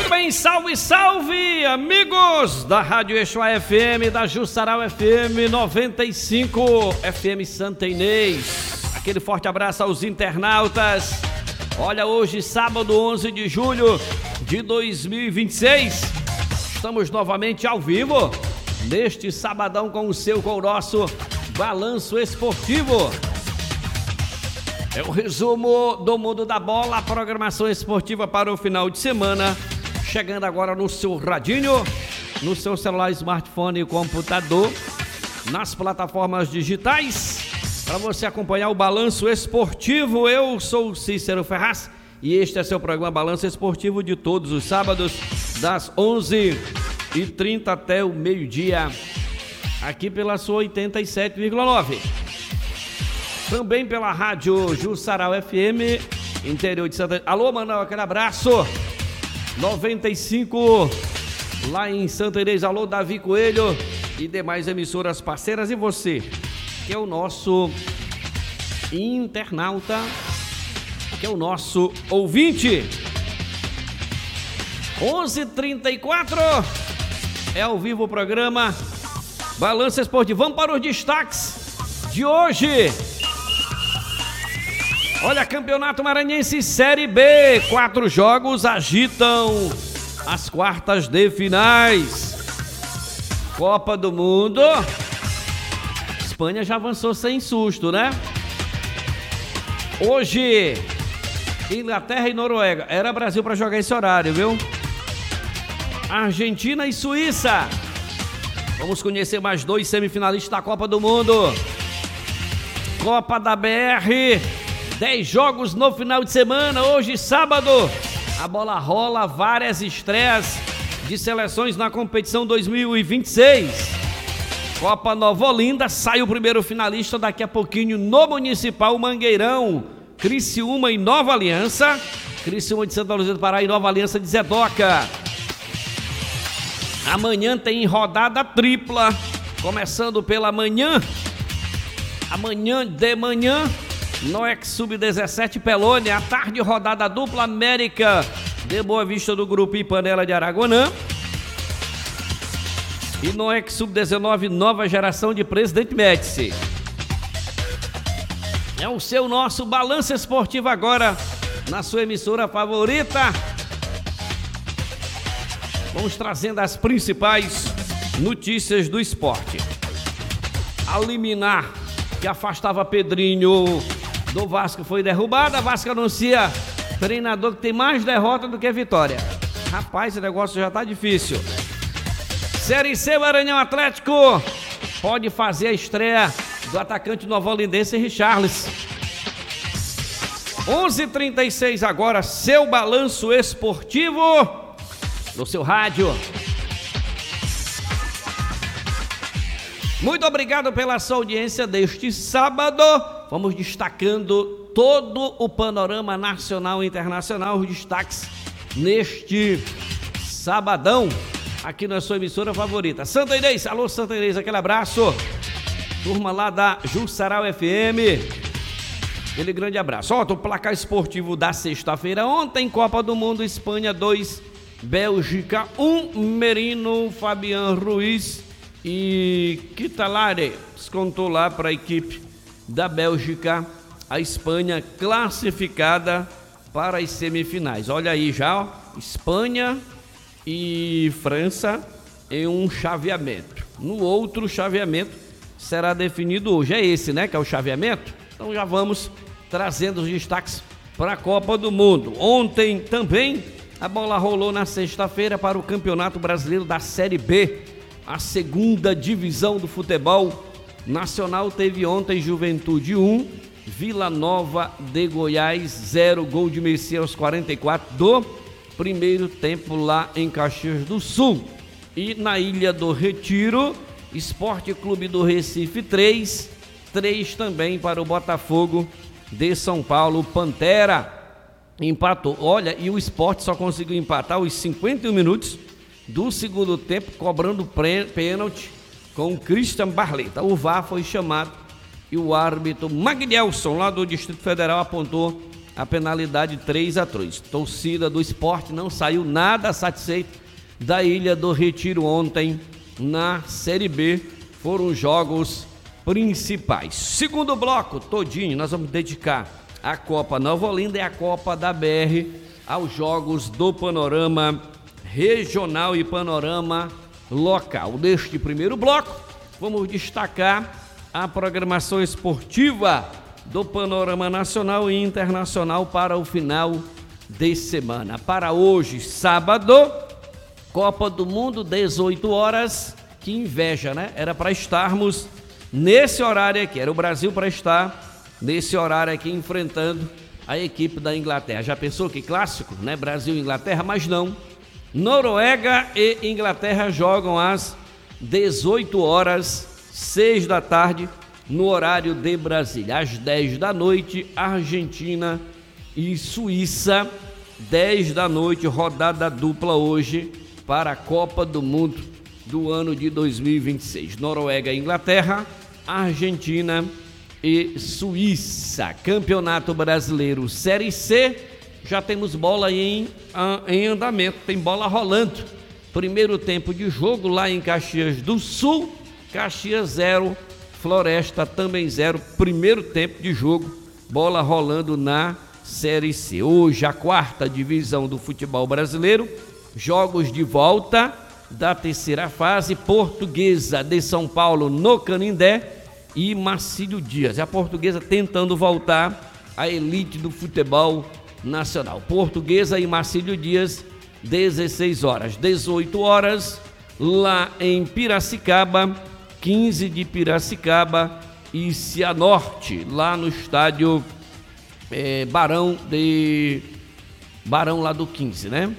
bem, salve, salve, amigos da Rádio Eixo FM, da Jussaral FM 95, FM Santa Inês. Aquele forte abraço aos internautas. Olha, hoje, sábado 11 de julho de 2026, estamos novamente ao vivo, neste sabadão com o nosso Balanço Esportivo. É o resumo do mundo da bola, a programação esportiva para o final de semana, chegando agora no seu radinho, no seu celular, smartphone e computador, nas plataformas digitais, para você acompanhar o Balanço Esportivo. Eu sou o Cícero Ferraz e este é seu programa Balanço Esportivo de todos os sábados, das 11h30 até o meio-dia, aqui pela sua 87,9. Também pela rádio Jussaral FM, interior de Santa... Alô, Manuel, aquele abraço. 95, lá em Santa Inês. Alô, Davi Coelho e demais emissoras parceiras. E você, que é o nosso internauta, que é o nosso ouvinte. 11h34, é ao vivo o programa Balanço Esportivo. Vamos para os destaques de hoje. Olha, Campeonato Maranhense Série B, 4 jogos agitam as quartas de finais. Copa do Mundo, Espanha já avançou sem susto, né? Hoje, Inglaterra e Noruega. Era Brasil para jogar esse horário, viu? Argentina e Suíça. Vamos conhecer mais 2 semifinalistas da Copa do Mundo. Copa da BR. 10 jogos no final de semana, hoje sábado, a bola rola, várias estreias de seleções na competição 2026. Copa Nova Olinda, sai o primeiro finalista daqui a pouquinho no Municipal Mangueirão, Criciúma e Nova Aliança, Criciúma de Santa Luzia do Pará e Nova Aliança de Zedoca. Amanhã tem rodada tripla, começando pela manhã, de manhã, Noex Sub-17 Pelônia, à tarde rodada dupla América de Boa Vista do Grupo Ipanela de Araguanã e Noex Sub-19 Nova Geração de Presidente Médici. É o seu nosso Balanço Esportivo agora na sua emissora favorita. Vamos trazendo as principais notícias do esporte. A liminar que afastava Pedrinho do Vasco foi derrubada. Vasco anuncia treinador que tem mais derrota do que vitória. Rapaz, esse negócio já tá difícil. Série C, Maranhão Atlético pode fazer a estreia do atacante novolindense Richarlison. 11h36 agora, seu Balanço Esportivo no seu rádio. Muito obrigado pela sua audiência deste sábado. Vamos destacando todo o panorama nacional e internacional, os destaques neste sabadão, aqui na sua emissora favorita. Santa Inês, alô Santa Inês, aquele abraço. Turma lá da Jussaral FM, aquele grande abraço. Ó, o placar esportivo da sexta-feira ontem, Copa do Mundo, Espanha 2, Bélgica 1, Merino, Fabian Ruiz e Kitalare descontou lá para a equipe da Bélgica, a Espanha classificada para as semifinais. Olha aí já, ó, Espanha e França em um chaveamento. No outro chaveamento será definido hoje. É esse, né, que é o chaveamento? Então já vamos trazendo os destaques para a Copa do Mundo. Ontem também a bola rolou na sexta-feira para o Campeonato Brasileiro da Série B, a segunda divisão do futebol nacional. Teve ontem Juventude 1, Vila Nova de Goiás 0, gol de Messi aos 44 do primeiro tempo lá em Caxias do Sul. E na Ilha do Retiro, Esporte Clube do Recife 3 também para o Botafogo de São Paulo. Pantera empatou. Olha, e o Sport só conseguiu empatar os 51 minutos do segundo tempo, cobrando pênalti com o Christian Barleta. O VAR foi chamado e o árbitro Magnelson, lá do Distrito Federal, apontou a penalidade 3-3. Torcida do Sport não saiu nada satisfeita da Ilha do Retiro ontem na Série B. Foram os jogos principais. Segundo bloco todinho, nós vamos dedicar a Copa Nova Olinda e a Copa da BR aos jogos do panorama regional e panorama local. Neste primeiro bloco, vamos destacar a programação esportiva do panorama nacional e internacional para o final de semana. Para hoje, sábado, Copa do Mundo, 18 horas. Que inveja, né? Era para estarmos nesse horário aqui, era o Brasil para estar nesse horário aqui enfrentando a equipe da Inglaterra. Já pensou que clássico, né? Brasil e Inglaterra, mas não. Noruega e Inglaterra jogam às 18 horas, 6 da tarde, no horário de Brasília. Às 10 da noite, Argentina e Suíça, 10 da noite, rodada dupla hoje para a Copa do Mundo do ano de 2026. Noruega e Inglaterra, Argentina e Suíça. Campeonato Brasileiro Série C, já temos bola em andamento, tem bola rolando. Primeiro tempo de jogo lá em Caxias do Sul, Caxias 0, Floresta também 0. Primeiro tempo de jogo, bola rolando na Série C. Hoje a quarta divisão do futebol brasileiro, jogos de volta da terceira fase, Portuguesa de São Paulo no Canindé e Marcílio Dias. A Portuguesa tentando voltar à elite do futebol nacional. Portuguesa e Marcílio Dias, 16 horas. 18 horas, lá em Piracicaba, 15 de Piracicaba e Cianorte, lá no estádio Barão lá do 15, né?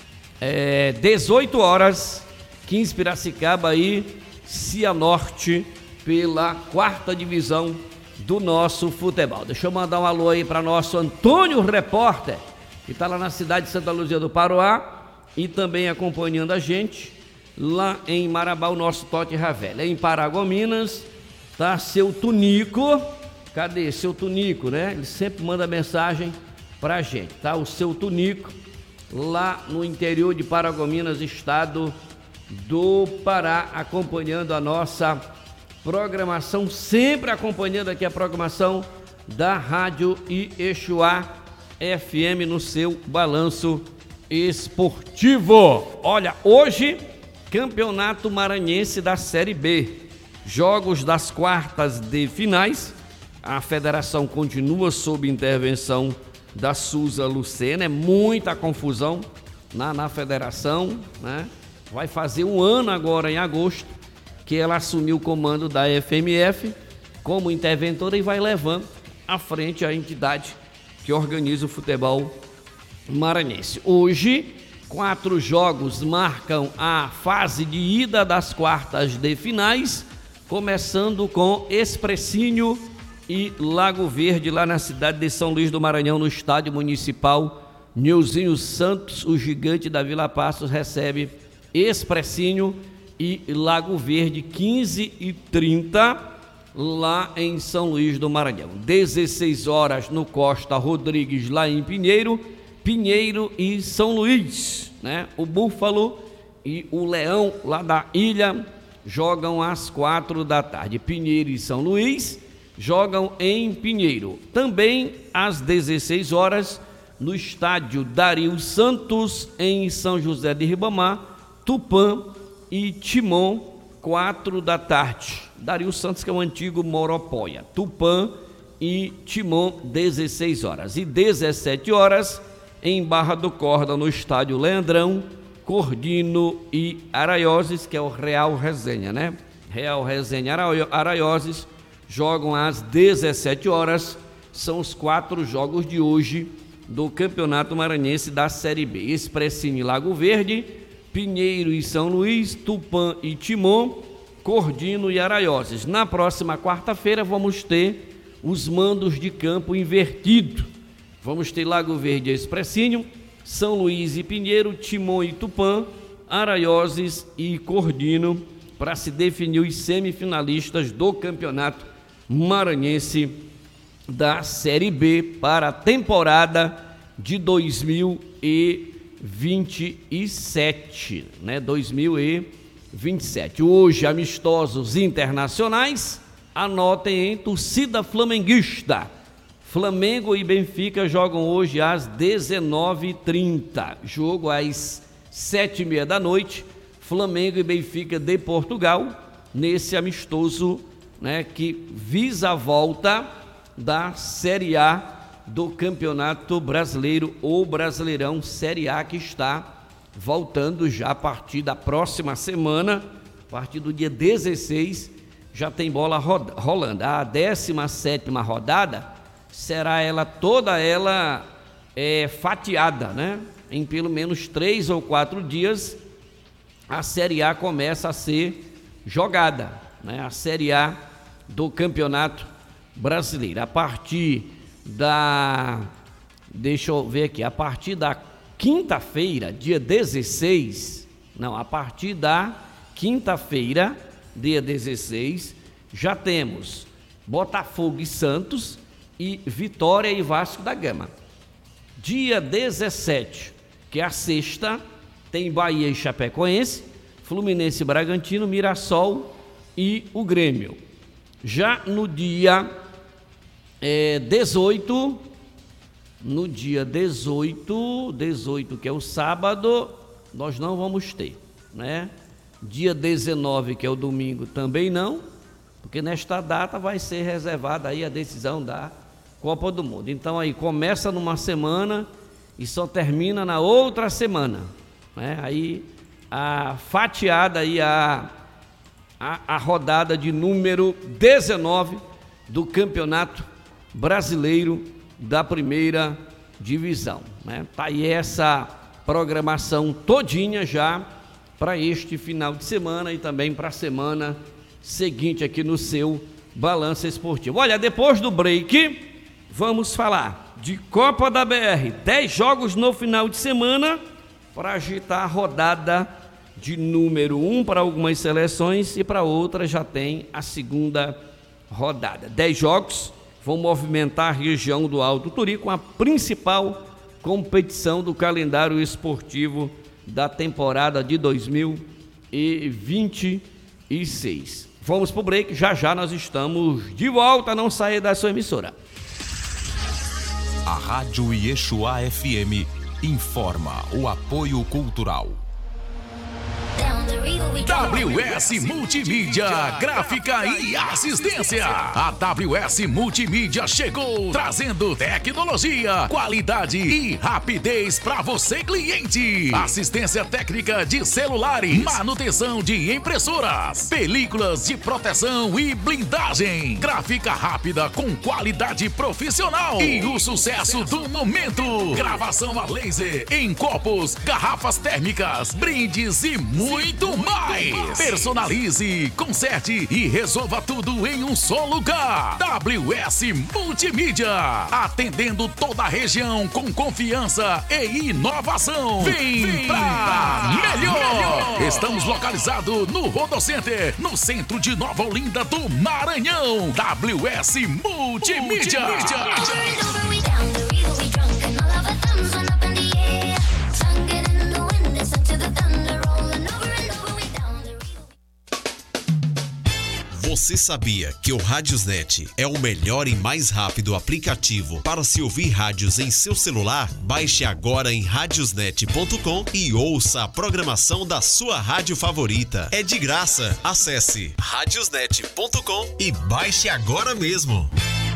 18 horas, 15 Piracicaba e Cianorte, pela quarta divisão do nosso futebol. Deixa eu mandar um alô aí para nosso Antônio Repórter, que está lá na cidade de Santa Luzia do Paroá e também acompanhando a gente lá em Marabá, o nosso Tote Ravel. Em Paragominas tá seu Tunico. Cadê seu Tunico, né? Ele sempre manda mensagem pra gente, tá? O seu Tunico, lá no interior de Paragominas, estado do Pará, acompanhando a nossa programação, sempre acompanhando aqui a programação da Rádio Iexuá FM no seu balanço esportivo. Olha, hoje, Campeonato Maranhense da Série B, jogos das quartas de finais. A federação continua sob intervenção da Suza Lucena, é muita confusão na federação, né? Vai fazer um ano agora em agosto que ela assumiu o comando da FMF como interventora e vai levando à frente a entidade que organiza o futebol maranhense. Hoje, 4 jogos marcam a fase de ida das quartas de finais, começando com Expressinho e Lago Verde, lá na cidade de São Luís do Maranhão, no estádio municipal Nilzinho Santos. O gigante da Vila Passos recebe Expressinho e Lago Verde, 15h30, lá em São Luís do Maranhão. 16 horas no Costa Rodrigues, lá em Pinheiro e São Luís, né? O Búfalo e o Leão, lá da ilha, jogam às 4 da tarde. Pinheiro e São Luís jogam em Pinheiro. Também às 16 horas, no estádio Dario Santos, em São José de Ribamar, Tupã e Timon, 4 da tarde. Dario Santos, que é o antigo Moropóia. Tupã e Timon, 16 horas. E 17 horas, em Barra do Corda, no estádio Leandrão, Cordino e Araioses, que é o Real Resenha, né? Real Resenha Araioses jogam às 17 horas. São os 4 jogos de hoje do Campeonato Maranhense da Série B. Expressinho e Lago Verde, Pinheiro e São Luís, Tupã e Timon, Cordino e Araioses. Na próxima quarta-feira vamos ter os mandos de campo invertido. Vamos ter Lago Verde e Expressinho, São Luís e Pinheiro, Timon e Tupã, Araioses e Cordino, para se definir os semifinalistas do Campeonato Maranhense da Série B para a temporada de 2027, né? 2027. Hoje, amistosos internacionais, anotem, hein? Torcida flamenguista. Flamengo e Benfica jogam hoje às 19h30. Jogo às 7h30 da noite. Flamengo e Benfica de Portugal, nesse amistoso, né, que visa a volta da Série A do Campeonato Brasileiro, ou Brasileirão Série A, que está voltando já a partir da próxima semana, a partir do dia 16, já tem bola rolando. A 17ª rodada será toda ela fatiada, né? Em pelo menos 3 ou 4 dias, a Série A começa a ser jogada, né? A Série A do Campeonato Brasileiro. A partir da... Deixa eu ver aqui. A partir da quinta-feira, dia 16... Não, a partir da quinta-feira, dia 16, já temos Botafogo e Santos e Vitória e Vasco da Gama. Dia 17, que é a sexta, tem Bahia e Chapecoense, Fluminense e Bragantino, Mirassol e o Grêmio. Já no dia 18, que é o sábado, nós não vamos ter, né? Dia 19, que é o domingo, também não, porque nesta data vai ser reservada aí a decisão da Copa do Mundo. Então aí começa numa semana e só termina na outra semana, né? Aí a fatiada aí a rodada de número 19 do Campeonato Brasileiro da Primeira Divisão, né? Tá aí essa programação todinha já para este final de semana e também para a semana seguinte aqui no seu Balanço Esportivo. Olha, depois do break, vamos falar de Copa da BR, 10 jogos no final de semana para agitar a rodada de número 1 para algumas seleções e para outras já tem a segunda rodada. 10 jogos vão movimentar a região do Alto Turi com a principal competição do calendário esportivo da temporada de 2026. Vamos pro break, já nós estamos de volta, não saia da sua emissora. A Rádio Yeshua FM informa o apoio cultural. WS Multimídia, gráfica e assistência. A WS Multimídia chegou trazendo tecnologia, qualidade e rapidez para você, cliente. Assistência técnica de celulares, manutenção de impressoras, películas de proteção e blindagem, gráfica rápida com qualidade profissional e o sucesso do momento. Gravação a laser em copos, garrafas térmicas, brindes e muito mais. Personalize, conserte e resolva tudo em um só lugar. WS Multimídia, atendendo toda a região com confiança e inovação. Vem pra melhor. Estamos localizados no Rodocenter, no centro de Nova Olinda do Maranhão. WS Multimídia. Você sabia que o Radiosnet é o melhor e mais rápido aplicativo para se ouvir rádios em seu celular? Baixe agora em radiosnet.com e ouça a programação da sua rádio favorita. É de graça. Acesse radiosnet.com e baixe agora mesmo.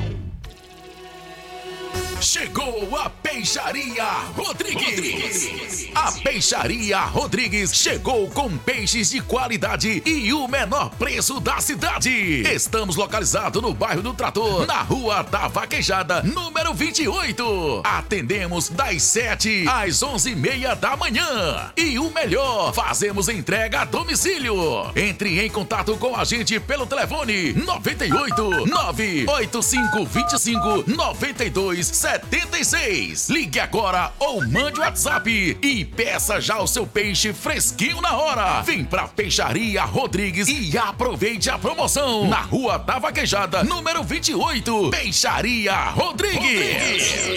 Chegou a Peixaria Rodrigues. A Peixaria Rodrigues chegou com peixes de qualidade e o menor preço da cidade. Estamos localizados no bairro do Trator, na Rua da Vaquejada, número 28. Atendemos das 7 às 11h30 da manhã. E o melhor, fazemos entrega a domicílio. Entre em contato com a gente pelo telefone 98 98525 92 76. Ligue agora ou mande o WhatsApp e peça já o seu peixe fresquinho na hora. Vem pra Peixaria Rodrigues e aproveite a promoção. Na Rua da Vaquejada, número 28. Peixaria Rodrigues.